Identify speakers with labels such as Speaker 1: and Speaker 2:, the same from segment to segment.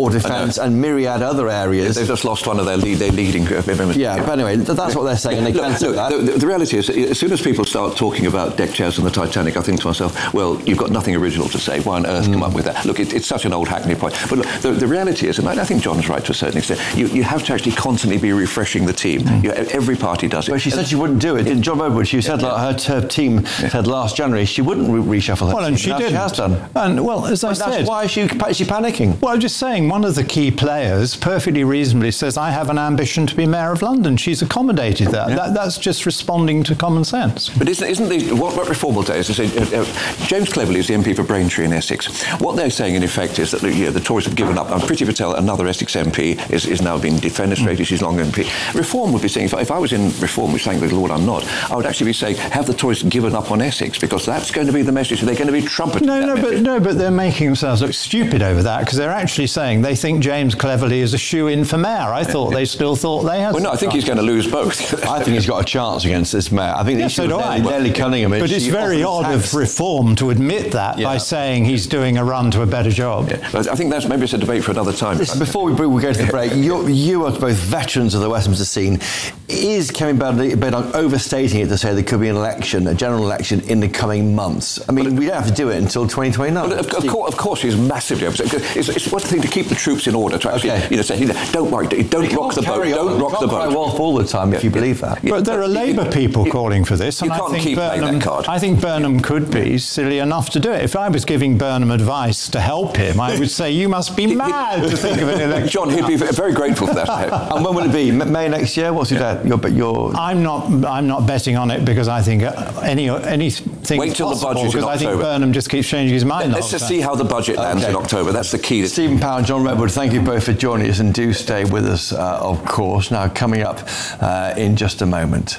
Speaker 1: or defence and myriad other areas.
Speaker 2: They've just lost one of their leading members.
Speaker 1: Yeah, but anyway, that's what they're saying, and they cancel that.
Speaker 2: The reality is, as soon as people start talking about deck chairs on the Titanic, I think to myself, well, you've got nothing original to say. Why on earth come up with that? Look, it's such an old hackney point. But look, the reality is, and I think John's right to a certain extent, you have to actually constantly be refreshing the team. Every party does it.
Speaker 1: Well, she said she wouldn't do it. In John Redwood, she said her team said last January she wouldn't reshuffle her team.
Speaker 3: And she didn't.
Speaker 1: She has done.
Speaker 3: And, well, as I said...
Speaker 1: Why is she panicking?
Speaker 3: Well, I'm just saying, one of the key players perfectly reasonably says, I have an ambition to be Mayor of London. She's accommodated that.
Speaker 2: Yeah.
Speaker 3: That's just responding to common sense.
Speaker 2: But isn't what Reform will do is to say, James Cleverly is the MP for Braintree in Essex. What they're saying, in effect, is that the Tories have given up. And Priti Patel, another Essex MP, is now being defenestrated. She's long MP. Reform would be saying, if I was in Reform, which thank the Lord I'm not, I would actually be saying, have the Tories given up on Essex? Because that's going to be the message. They're going to be trumpeting
Speaker 3: but they're making themselves look stupid over that, because they're actually saying they think James Cleverly is a shoe-in for mayor. I thought they still thought they had.
Speaker 2: Well, no, I think he's going to lose both.
Speaker 1: I think he's got a chance against this mayor. I think Nellie Cunningham.
Speaker 3: But it's very odd of Reform to admit that by saying he's doing a run to a better job.
Speaker 2: Yeah. But I think that's maybe it's a debate for another time.
Speaker 1: Before we go to the break, you are both veterans of the Westminster scene. Is Kevin Baddock overstating it to say there could be a general election in the coming months? I mean, we don't have to do it until 2029.
Speaker 2: Well, of course, he's massively overstating. It's one thing to keep the troops in order, to actually say, don't worry, don't rock the boat, don't rock the boat.
Speaker 1: Off all the time if you believe that.
Speaker 3: But there are Labour people calling for this, and
Speaker 2: you can't keep playing that card.
Speaker 3: I think Burnham could be silly enough to do it. If I was giving Burnham advice to help him, I would say, you must be mad to think of an election.
Speaker 2: John, he'd be very grateful for that.
Speaker 1: And when will it be? May next year? What's your date?
Speaker 3: I'm not betting on it, because I think anything.
Speaker 2: Wait till the budget in October.
Speaker 3: I think Burnham just keeps changing his mind.
Speaker 2: Let's just see how the budget lands in October. That's the key.
Speaker 1: Stephen Power and John Redwood, thank you both for joining us, and do stay with us, of course. Now, coming up in just a moment.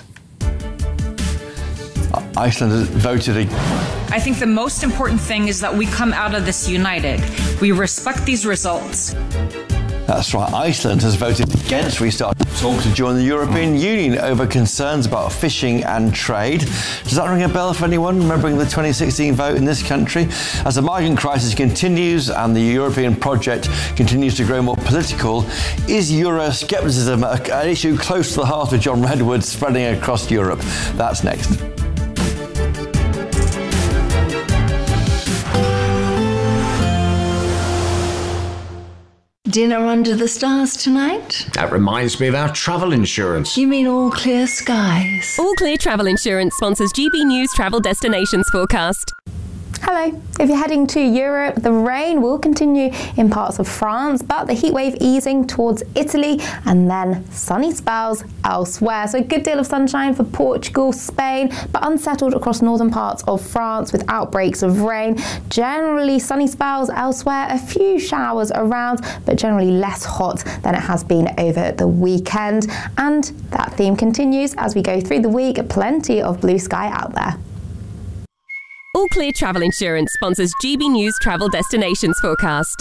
Speaker 1: Iceland has voted
Speaker 4: I think the most important thing is that we come out of this united. We respect these results.
Speaker 1: That's right. Iceland has voted against restarting talks to join the European Union over concerns about fishing and trade. Does that ring a bell for anyone remembering the 2016 vote in this country? As the migrant crisis continues and the European project continues to grow more political, is Euroscepticism an issue close to the heart of John Redwood spreading across Europe? That's next.
Speaker 5: Dinner under the stars tonight?
Speaker 6: That reminds me of our travel insurance.
Speaker 5: You mean All Clear Skies?
Speaker 7: All Clear Travel Insurance sponsors GB News Travel Destinations Forecast.
Speaker 8: Hello. If you're heading to Europe, the rain will continue in parts of France, but the heatwave easing towards Italy, and then sunny spells elsewhere. So a good deal of sunshine for Portugal, Spain, but unsettled across northern parts of France with outbreaks of rain. Generally sunny spells elsewhere, a few showers around, but generally less hot than it has been over the weekend. And that theme continues as we go through the week. Plenty of blue sky out there.
Speaker 7: All Clear Travel Insurance sponsors GB News Travel Destinations Forecast.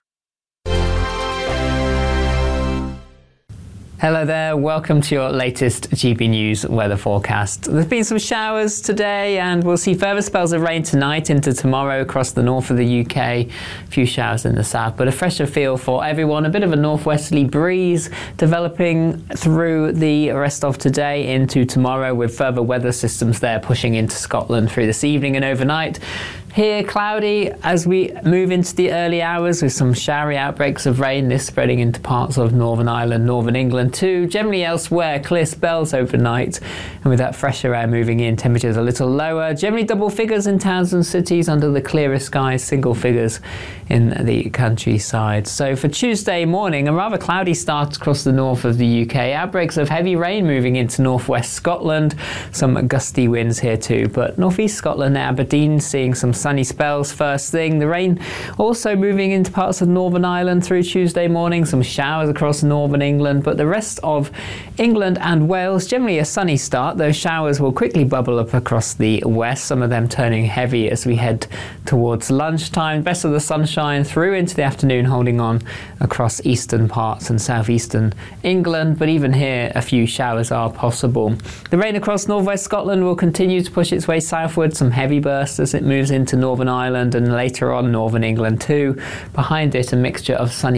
Speaker 9: Hello there, welcome to your latest GB News weather forecast. There's been some showers today, and we'll see further spells of rain tonight into tomorrow across the north of the UK. A few showers in the south, but a fresher feel for everyone. A bit of a northwesterly breeze developing through the rest of today into tomorrow, with further weather systems there pushing into Scotland through this evening and overnight. Here, cloudy as we move into the early hours with some showery outbreaks of rain, this spreading into parts of Northern Ireland, Northern England too. Generally elsewhere, clear spells overnight, and with that fresher air moving in, temperatures a little lower. Generally double figures in towns and cities under the clearer skies, single figures in the countryside. So for Tuesday morning, a rather cloudy start across the north of the UK. Outbreaks of heavy rain moving into northwest Scotland. Some gusty winds here too, but northeast Scotland, Aberdeen, seeing some sunny spells first thing. The rain also moving into parts of Northern Ireland through Tuesday morning. Some showers across northern England, but the rest of England and Wales, generally a sunny start. Those showers will quickly bubble up across the west, some of them turning heavy as we head towards lunchtime. Best of the sunshine through into the afternoon, holding on across eastern parts and southeastern England, but even here a few showers are possible. The rain across northwest Scotland will continue to push its way southward, some heavy bursts as it moves into Northern Ireland and later on Northern England too. Behind it, a mixture of sunny